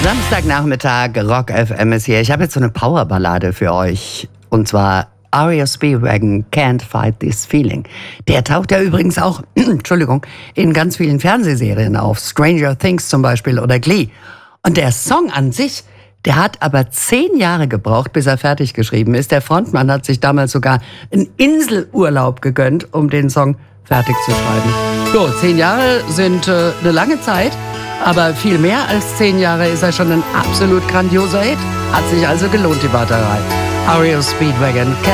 Samstagnachmittag, Rock FM ist hier. Ich habe jetzt so eine Powerballade für euch. Und zwar REO Speedwagon, Can't Fight This Feeling. Der taucht ja übrigens auch, Entschuldigung, in ganz vielen Fernsehserien auf. Stranger Things zum Beispiel oder Glee. Und der Song an sich, der hat aber 10 Jahre gebraucht, bis er fertig geschrieben ist. Der Frontmann hat sich damals sogar einen Inselurlaub gegönnt, um den Song fertig zu schreiben. So, 10 Jahre sind eine lange Zeit. Aber viel mehr als 10 Jahre ist er schon ein absolut grandioser Hit. Hat sich also gelohnt, die Warterei. REO Speedwagon.